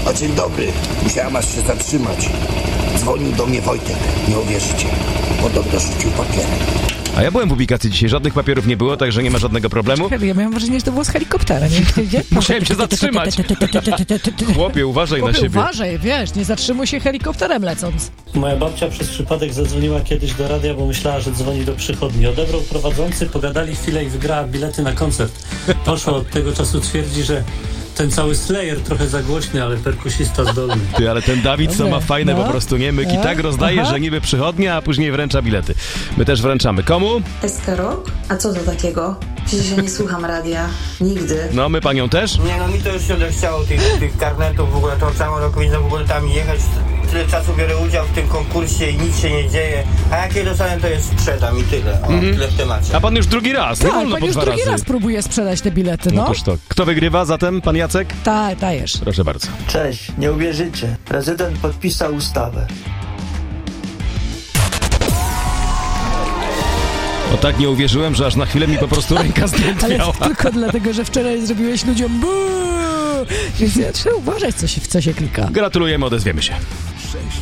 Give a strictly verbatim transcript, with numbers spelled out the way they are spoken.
O, dzień dobry. Musiałem aż się zatrzymać. Dzwonił do mnie Wojtek. Nie uwierzycie. Podobno rzucił papierem. A ja byłem w publikacji dzisiaj, żadnych papierów nie było, także nie ma żadnego problemu. Ja miałem wrażenie, że to było z helikoptera, nie? Gdzie? Musiałem się zatrzymać. Chłopie, uważaj Chłopie, na siebie. uważaj, wiesz, nie zatrzymuj się helikopterem lecąc. Moja babcia przez przypadek zadzwoniła kiedyś do radia, bo myślała, że dzwoni do przychodni. Odebrał prowadzący, pogadali chwilę i wygrała bilety na koncert. Poszła od tego czasu, twierdzi, że ten cały Slayer trochę za głośny, ale perkusista zdolny. Ty, ale ten Dawid co ma fajne no. po prostu, nie? Myki No. tak rozdaje, Aha. że niby przychodnia, a później wręcza bilety. My też wręczamy. Komu? S K Rock? A co to takiego? Przecież ja nie słucham radia. Nigdy. No, my panią też? Nie no, mi to już się odechciało tych, tych karnetów, w ogóle to całą roku powinnam w ogóle tam jechać. Tyle czasu biorę udział w tym konkursie i nic się nie dzieje. A jak je dostanę, to je sprzedam i tyle. O, Mhm. tyle w temacie. A pan już drugi raz, nie Tak, wolno pan po już dwa drugi razy. raz próbuje sprzedać te bilety, No no. toż to. Kto wygrywa zatem? Pan Jacek? Tak, dajesz. Proszę bardzo. Cześć, nie uwierzycie. Prezydent podpisał ustawę. O tak nie uwierzyłem, że aż na chwilę mi po prostu ręka Ale zdrętwiała. tylko dlatego, że wczoraj zrobiłeś ludziom buuu. Więc ja trzeba uważać, co się, w co się klika. Gratulujemy, odezwiemy się.